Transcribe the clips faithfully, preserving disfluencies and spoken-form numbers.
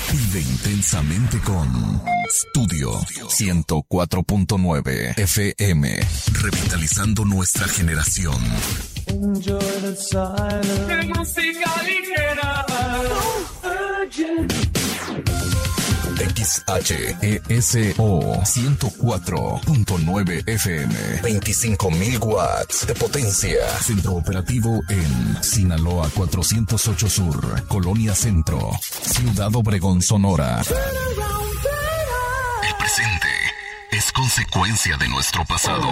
Vive intensamente con Studio ciento cuatro punto nueve F M, revitalizando nuestra generación. Enjoy the silence. Música ligera. X H E S O ciento cuatro punto nueve F M, veinticinco mil watts de potencia. Centro operativo en Sinaloa cuatrocientos ocho Sur, Colonia Centro, Ciudad Obregón, Sonora. El presente es consecuencia de nuestro pasado.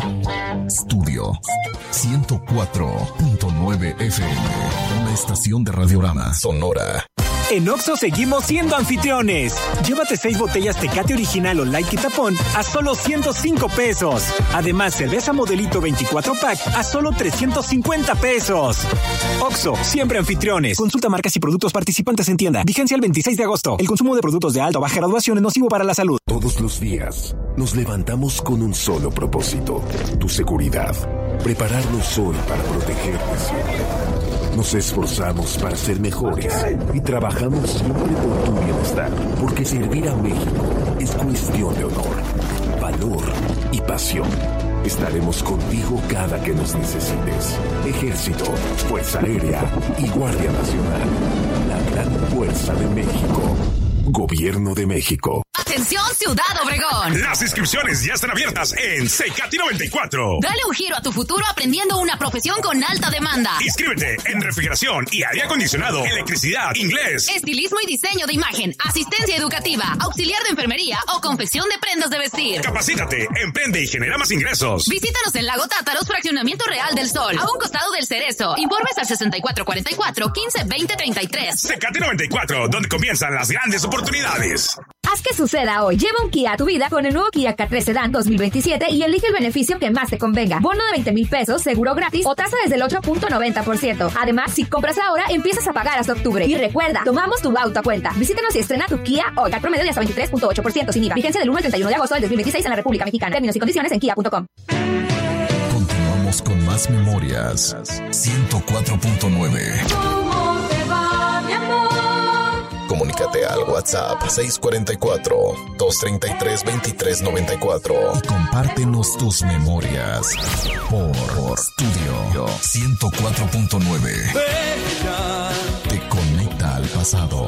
Studio ciento cuatro punto nueve F M, una estación de Radiorama Sonora. En Oxxo seguimos siendo anfitriones. Llévate seis botellas Tecate Original o Light Quitapón a solo ciento cinco pesos. Además, cerveza Modelito veinticuatro pack a solo trescientos cincuenta pesos. Oxxo, siempre anfitriones. Consulta marcas y productos participantes en tienda. Vigencia el veintiséis de agosto. El consumo de productos de alta o baja graduación es nocivo para la salud. Todos los días nos levantamos con un solo propósito: tu seguridad. Prepararnos hoy para protegerte siempre. Nos esforzamos para ser mejores y trabajamos siempre por tu bienestar, porque servir a México es cuestión de honor, valor y pasión. Estaremos contigo cada que nos necesites. Ejército, Fuerza Aérea y Guardia Nacional. La gran fuerza de México. Gobierno de México. ¡Atención, Ciudad Obregón! Las inscripciones ya están abiertas en Secati noventa y cuatro. Dale un giro a tu futuro aprendiendo una profesión con alta demanda. Inscríbete en refrigeración y aire acondicionado, electricidad, inglés, estilismo y diseño de imagen, asistencia educativa, auxiliar de enfermería o confección de prendas de vestir. Capacítate, emprende y genera más ingresos. Visítanos en Lago Tátaros, Fraccionamiento Real del Sol, a un costado del Cerezo. Informes al sesenta y cuatro cuarenta y cuatro, quince, veinte, treinta y tres. Secati noventa y cuatro, donde comienzan las grandes oportunidades. Haz que suceda hoy. Lleva un Kia a tu vida con el nuevo Kia K tres Sedan dos mil veintisiete y elige el beneficio que más te convenga. Bono de veinte mil pesos, seguro gratis o tasa desde el ocho punto noventa por ciento. Además, si compras ahora, empiezas a pagar hasta octubre. Y recuerda, tomamos tu auto a cuenta. Visítanos y estrena tu Kia hoy. Al promedio de hasta veintitrés punto ocho por ciento sin I V A. Vigencia del uno al treinta y uno de agosto del dos mil veintiséis en la República Mexicana. Términos y condiciones en kia punto com. Continuamos con más memorias. ciento cuatro punto nueve. ¿Cómo te va, mi amor? Comunícate al WhatsApp seis cuatro cuatro, dos tres tres, dos tres nueve cuatro y compártenos tus memorias por, por Studio ciento cuatro punto nueve. Te conecta al pasado.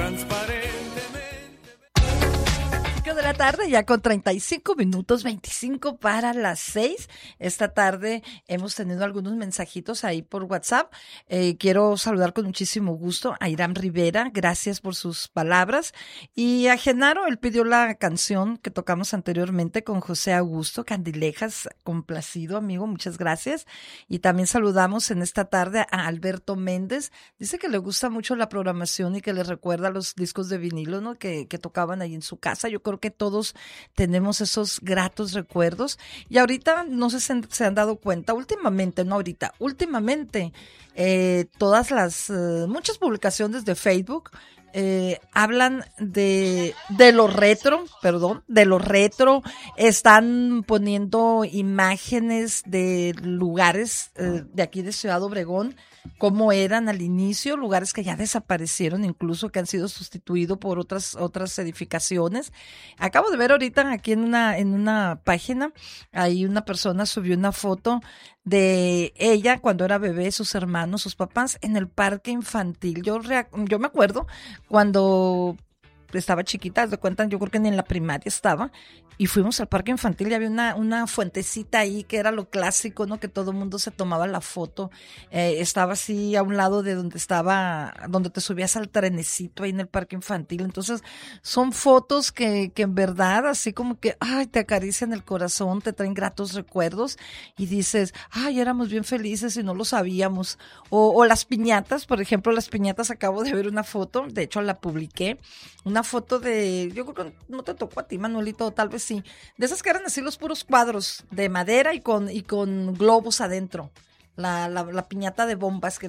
De la tarde, ya con treinta y cinco minutos, veinticinco para las seis. Esta tarde hemos tenido algunos mensajitos ahí por WhatsApp. Eh, quiero saludar con muchísimo gusto a Irán Rivera, gracias por sus palabras. Y a Genaro, él pidió la canción que tocamos anteriormente con José Augusto, Candilejas, complacido amigo, muchas gracias. Y también saludamos en esta tarde a Alberto Méndez, dice que le gusta mucho la programación y que le recuerda los discos de vinilo, ¿no? que, que tocaban ahí en su casa. Yo creo que que todos tenemos esos gratos recuerdos. Y ahorita, no sé si se han dado cuenta, últimamente, no ahorita, últimamente, eh, todas las, eh, muchas publicaciones de Facebook eh, hablan de, de lo retro, perdón, de lo retro, están poniendo imágenes de lugares eh, de aquí de Ciudad Obregón, cómo eran al inicio, lugares que ya desaparecieron, incluso que han sido sustituidos por otras otras edificaciones. Acabo de ver ahorita aquí en una en una página, ahí una persona subió una foto de ella cuando era bebé, sus hermanos, sus papás en el parque infantil. Yo rea- yo me acuerdo cuando estaba chiquita, de cuenta, yo creo que ni en la primaria estaba, y fuimos al parque infantil y había una, una fuentecita ahí que era lo clásico, ¿no? Que todo el mundo se tomaba la foto, eh, estaba así a un lado de donde estaba, donde te subías al trenecito ahí en el parque infantil. Entonces, son fotos que, que en verdad, así como que, ay, te acarician el corazón, te traen gratos recuerdos y dices, ay, éramos bien felices y no lo sabíamos. O, o las piñatas, por ejemplo, las piñatas, acabo de ver una foto, de hecho la publiqué, una foto de, yo creo que no te tocó a ti, Manuelito, tal vez sí, de esas que eran así los puros cuadros de madera y con y con globos adentro, la, la, la piñata de bombas que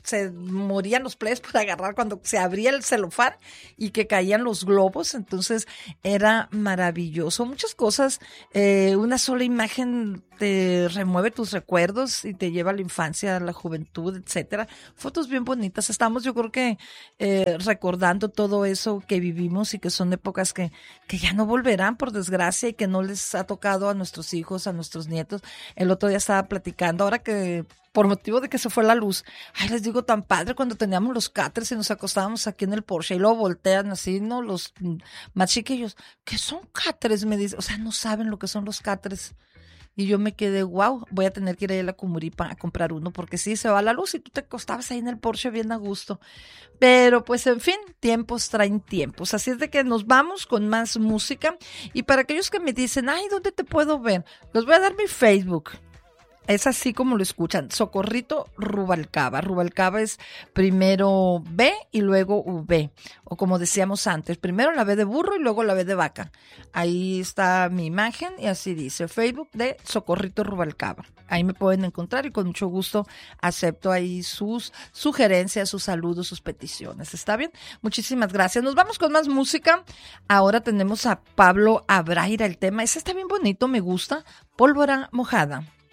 se morían los plebes por agarrar cuando se abría el celofán y que caían los globos. Entonces era maravilloso. Muchas cosas, eh, una sola imagen te remueve tus recuerdos y te lleva a la infancia, a la juventud, etcétera. Fotos bien bonitas. Estamos, yo creo que eh, recordando todo eso que vivimos y que son épocas que, que ya no volverán, por desgracia, y que no les ha tocado a nuestros hijos, a nuestros nietos. El otro día estaba platicando, ahora que por motivo de que se fue la luz, ay, les digo, tan padre cuando teníamos los cáteres y nos acostábamos aquí en el Porsche y luego voltean así, ¿no? Los más chiquillos, ¿qué son cáteres? Me dice, o sea, no saben lo que son los cáteres. Y yo me quedé, wow, voy a tener que ir a la Cumuripa a comprar uno, porque sí, se va la luz y tú te acostabas ahí en el Porsche bien a gusto. Pero pues, en fin, tiempos traen tiempos. Así es de que nos vamos con más música. Y para aquellos que me dicen, ay, ¿dónde te puedo ver? Les voy a dar mi Facebook. Es así como lo escuchan, Socorrito Rubalcaba. Rubalcaba es primero B y luego V, o como decíamos antes, primero la B de burro y luego la B de vaca. Ahí está mi imagen y así dice, Facebook de Socorrito Rubalcaba. Ahí me pueden encontrar y con mucho gusto acepto ahí sus sugerencias, sus saludos, sus peticiones. ¿Está bien? Muchísimas gracias. Nos vamos con más música. Ahora tenemos a Pablo Abraira, el tema. Ese está bien bonito, me gusta. Pólvora mojada.